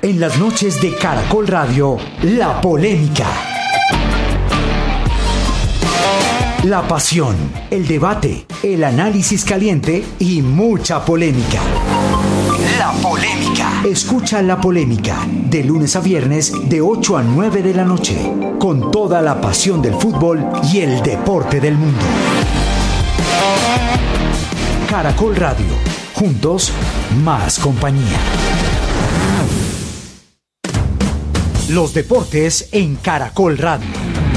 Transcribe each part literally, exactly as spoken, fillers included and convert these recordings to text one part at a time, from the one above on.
En las noches de Caracol Radio, La Polémica. La pasión, el debate, el análisis caliente y mucha polémica. La Polémica. Escucha La Polémica de lunes a viernes de ocho a nueve de la noche, con toda la pasión del fútbol y el deporte del mundo. Caracol Radio, juntos, más compañía. Los deportes en Caracol Radio.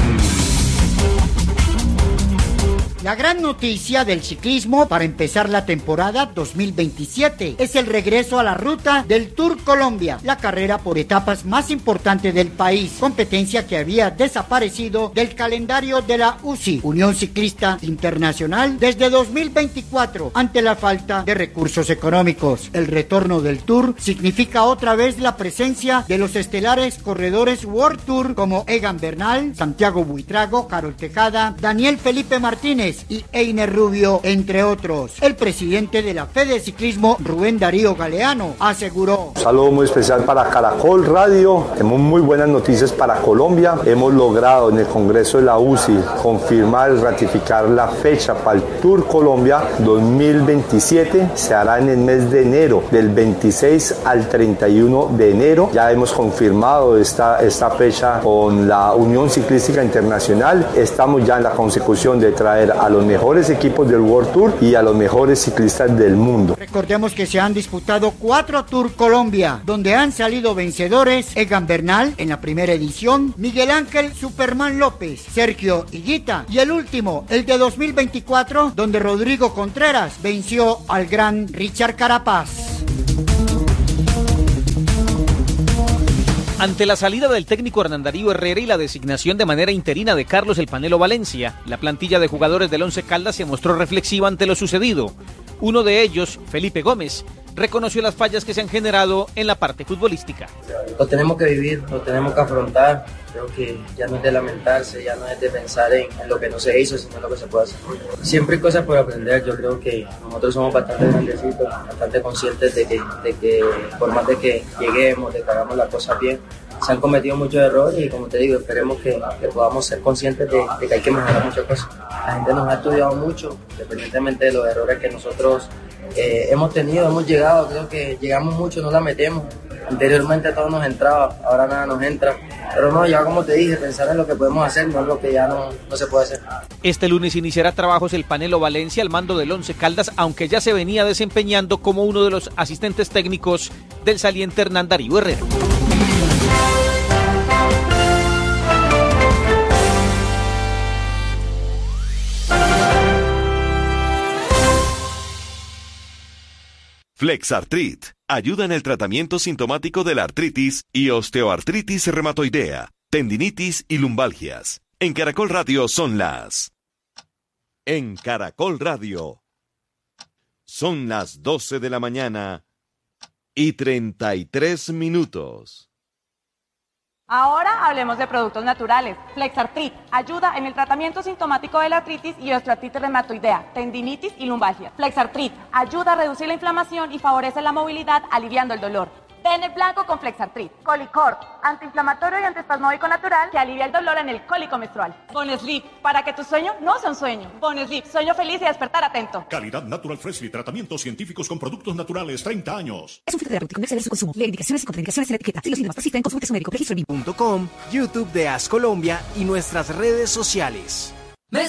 La gran noticia del ciclismo para empezar la temporada dos mil veintisiete es el regreso a la ruta del Tour Colombia, la carrera por etapas más importante del país, competencia que había desaparecido del calendario de la U C I, Unión Ciclista Internacional, desde dos mil veinticuatro ante la falta de recursos económicos. El retorno del Tour significa otra vez la presencia de los estelares corredores World Tour como Egan Bernal, Santiago Buitrago, Carol Tejada, Daniel Felipe Martínez y Einer Rubio, entre otros. El presidente de la Fede Ciclismo, Rubén Darío Galeano, aseguró: un saludo muy especial para Caracol Radio. Tenemos muy buenas noticias para Colombia. Hemos logrado en el Congreso de la U C I confirmar y ratificar la fecha para el Tour Colombia dos mil veintisiete. Se hará en el mes de enero, del veintiséis al treinta y uno de enero. Ya hemos confirmado esta, esta fecha con la Unión Ciclística Internacional. Estamos ya en la consecución de traer a los mejores equipos del World Tour y a los mejores ciclistas del mundo. Recordemos que se han disputado cuatro Tour Colombia, donde han salido vencedores Egan Bernal en la primera edición, Miguel Ángel Superman López, Sergio Higuita y el último, el de dos mil veinticuatro, donde Rodrigo Contreras venció al gran Richard Carapaz. Ante la salida del técnico Hernán Darío Herrera y la designación de manera interina de Carlos El Panelo Valencia, la plantilla de jugadores del Once Caldas se mostró reflexiva ante lo sucedido. Uno de ellos, Felipe Gómez, reconoció las fallas que se han generado en la parte futbolística. Lo tenemos que vivir, lo tenemos que afrontar. Creo que ya no es de lamentarse, ya no es de pensar en, en lo que no se hizo, sino en lo que se puede hacer. Siempre hay cosas por aprender. Yo creo que nosotros somos bastante grandecitos, bastante conscientes de que, de que por más de que lleguemos, de que hagamos las cosas bien, se han cometido muchos errores y, como te digo, esperemos que, que podamos ser conscientes de, de que hay que mejorar muchas cosas. La gente nos ha estudiado mucho, independientemente de los errores que nosotros eh, hemos tenido, hemos llegado, creo que llegamos mucho, no la metemos. Anteriormente todo nos entraba, ahora nada nos entra. Pero no, ya como te dije, pensar en lo que podemos hacer, no en lo que ya no, no se puede hacer. Este lunes iniciará trabajos el Panelo Valencia al mando del Once Caldas, aunque ya se venía desempeñando como uno de los asistentes técnicos del saliente Hernán Darío Herrera. Flexartrit ayuda en el tratamiento sintomático de la artritis y osteoartritis reumatoidea, tendinitis y lumbalgias. En Caracol Radio son las... En Caracol Radio son las doce de la mañana y treinta y tres minutos. Ahora hablemos de productos naturales. Flexartrit ayuda en el tratamiento sintomático de la artritis y osteoartritis reumatoidea, tendinitis y lumbalgia. Flexartrit ayuda a reducir la inflamación y favorece la movilidad, aliviando el dolor. Den el blanco con Flexartrit. Colicort, antiinflamatorio y antiespasmódico natural que alivia el dolor en el cólico menstrual. Bonesleep, para que tu sueño no sea un sueño. Bonesleep, sueño feliz y despertar atento. Calidad Natural Freshly, tratamientos científicos con productos naturales, treinta años. Es un filtro terapéutico, no exceder su consumo. Lee indicaciones y contraindicaciones en la etiqueta. Si los síntomas persisten, consulte a su médico. Registro punto com, YouTube de As Colombia y nuestras redes sociales.